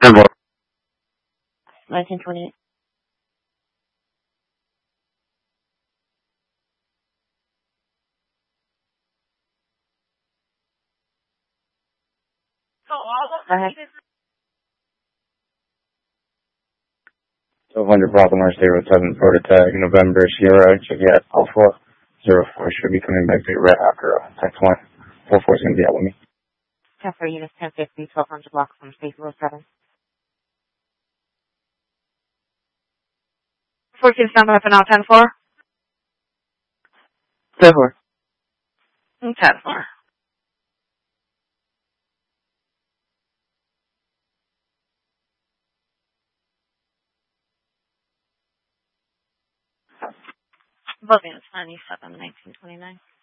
1928. Go ahead. 1200 Baltimore 07 prototype, November Sierra, Juliet Alpha 04 should be coming back to you right after text 1. 44 is going to be out with me. 10 for units 1050, 1200 blocks from State 07. 14 stand by for now, 10-4. 10-4. 10-4. Both units 97, 1929.